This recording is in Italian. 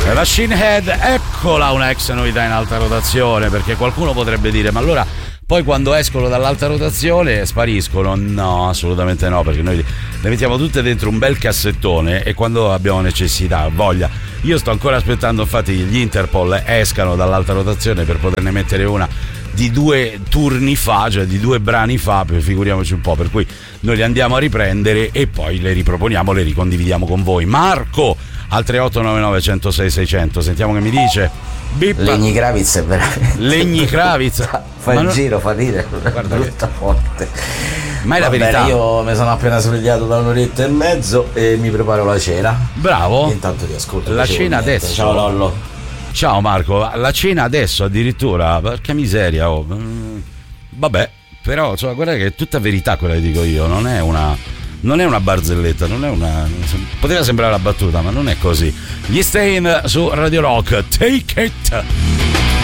La Shinhead, eccola una ex novità in alta rotazione, perché qualcuno potrebbe dire ma allora poi quando escono dall'alta rotazione spariscono? No, assolutamente no, perché noi le mettiamo tutte dentro un bel cassettone e quando abbiamo necessità, voglia. Io sto ancora aspettando infatti gli Interpol escano dall'alta rotazione per poterne mettere una di 2 turni fa, cioè di 2 brani fa, figuriamoci un po', per cui noi le andiamo a riprendere e poi le riproponiamo, le ricondividiamo con voi. Marco al 3899 106 600, sentiamo che mi dice. Bip. Lenny Kravitz è veramente Lenny Kravitz fa il giro, fa ridere, brutta forte. Ma è la verità. Bene, io mi sono appena svegliato da un'oretta e mezzo e mi preparo la cena. Bravo. E intanto ti ascolto. La cena adesso. Ciao Lollo. Ciao Marco, la cena adesso addirittura, porca miseria, oh. Vabbè, però cioè, guarda che è tutta verità quella che dico io, non è una barzelletta, poteva sembrare una battuta, ma non è così. Gli Stain su Radio Rock, Take It.